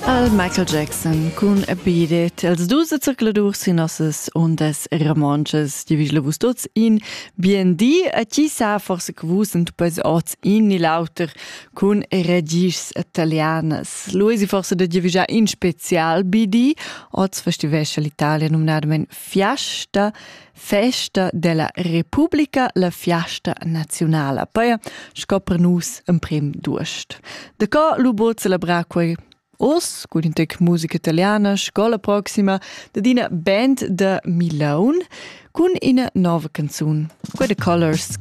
Al Michael Jackson cun a Beat It. Els dus circladurs in nossas ondas romanches. Di visla vus tots in BND. A chi sa forse che vus ent pes oz in ni lauter cun regis italianas. Luisi forse da divigia in special BD. Oz festivesce l'Italia nominadament Festa della Repubblica, la Fiesta Nazionale. Poi scopre nus un prim duost. Da co lu bo celebrar quei Os, con intec musica italiana, scola proxima, da dina band de Milone, con ina nova canzun, quei The Colors.